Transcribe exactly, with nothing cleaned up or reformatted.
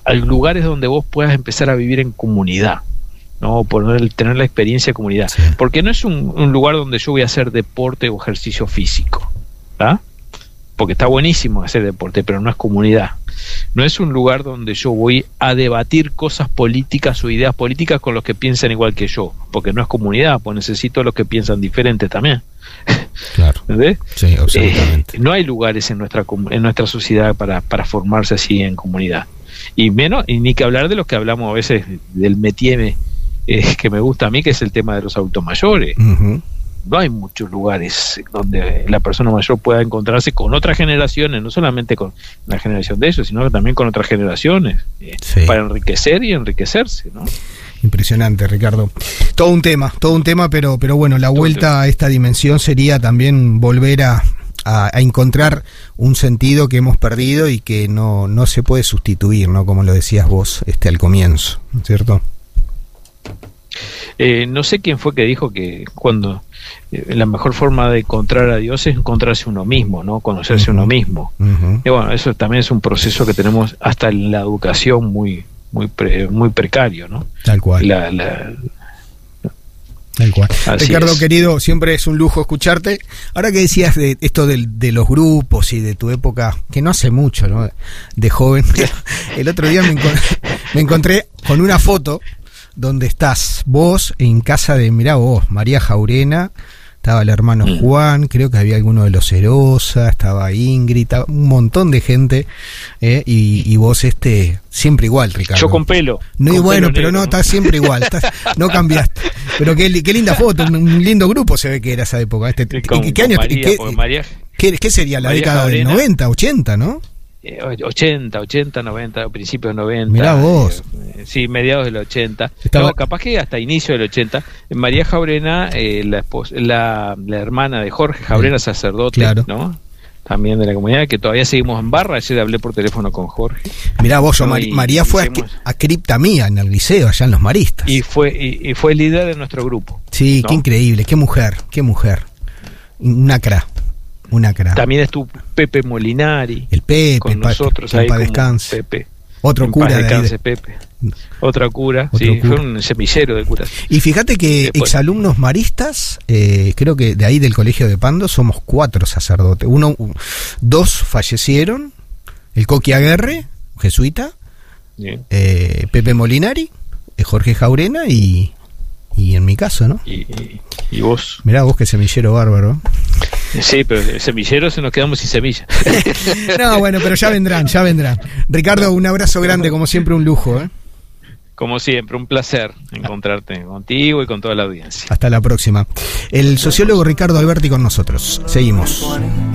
a lugares donde vos puedas empezar a vivir en comunidad, ¿no? Por tener la experiencia de comunidad. Sí. Porque no es un, un lugar donde yo voy a hacer deporte o ejercicio físico, ¿verdad? Porque está buenísimo hacer deporte, pero no es comunidad. No es un lugar donde yo voy a debatir cosas políticas o ideas políticas con los que piensan igual que yo, porque no es comunidad, pues necesito a los que piensan diferente también. Claro. ¿Entendés? Sí, absolutamente. Eh, no hay lugares en nuestra en nuestra sociedad para, para formarse así en comunidad. Y menos, y ni que hablar de los que hablamos a veces del métier eh, que me gusta a mí, que es el tema de los adultos mayores. Uh-huh. No hay muchos lugares donde la persona mayor pueda encontrarse con otras generaciones, no solamente con la generación de ellos, sino también con otras generaciones, eh, sí. para enriquecer y enriquecerse, ¿no? Impresionante, Ricardo. Todo un tema, todo un tema, pero, pero bueno, la vuelta a esta dimensión sería también volver a, a, a encontrar un sentido que hemos perdido y que no, no se puede sustituir, ¿no? Como lo decías vos este, al comienzo, ¿cierto? Eh, no sé quién fue que dijo que cuando eh, la mejor forma de encontrar a Dios es encontrarse uno mismo, ¿no? Conocerse uh-huh. uno mismo. Uh-huh. Y bueno, eso también es un proceso que tenemos hasta en la educación muy muy pre, muy precario, ¿no? Tal cual. La, la, Tal cual. Ricardo, es. querido, siempre es un lujo escucharte. Ahora que decías de esto de, de los grupos y de tu época, que no hace mucho, ¿no? De joven. El otro día me, encont- me encontré con una foto donde estás vos en casa de, mirá vos, María Jaurena, estaba el hermano mm. Juan, creo que había alguno de los Erosa, estaba Ingrid, estaba un montón de gente, eh, y, y vos este siempre igual, Ricardo. Yo con pelo. No, con bueno, pelo pero negro. No, estás siempre igual, estás, no cambiaste. Pero qué, qué linda foto, un, un lindo grupo se ve que era esa época. Este, sí, con, ¿qué, qué año? María, ¿qué, María, ¿qué, ¿Qué sería la María década Jaurena, del noventa, ochenta, no? ochenta, ochenta, noventa, principios de noventa. Mirá vos. Eh, sí, mediados del ochenta. Estaba... No, capaz que hasta inicio del ochenta. María Jaurena, eh, la, esposa, la, la hermana de Jorge Jaurena, sí. sacerdote, claro. ¿no? También de la comunidad, que todavía seguimos en barra. Ayer hablé por teléfono con Jorge. Mirá vos, ¿no? Mar- y, María y fue seguimos... a, a cripta mía en el liceo, allá en Los Maristas. Y fue, y, y fue líder de nuestro grupo. Sí, ¿no? Qué increíble, qué mujer, qué mujer. Una cra. Una cra. También estuvo Pepe Molinari. El Pepe, con pa, nosotros en ahí pa como descanse. Pepe. Otro en cura paz de descanse, ahí de... Pepe. Otra cura, Otro sí, cura. fue un semillero de curas. Y fíjate que Después, exalumnos maristas, eh, creo que de ahí del colegio de Pando somos cuatro sacerdotes. Uno, un, dos fallecieron, el Coqui Aguerre, jesuita, eh, Pepe Molinari, eh, Jorge Jaurena y, y en mi caso, ¿no? Y, y, y vos. Mirá vos qué semillero bárbaro. Sí, pero el semillero se nos quedamos sin semilla. No, bueno, pero ya vendrán, ya vendrán. Ricardo, un abrazo grande, como siempre, un lujo, ¿eh? Como siempre, un placer encontrarte contigo y con toda la audiencia. Hasta la próxima. El sociólogo Ricardo Alberti con nosotros. Seguimos.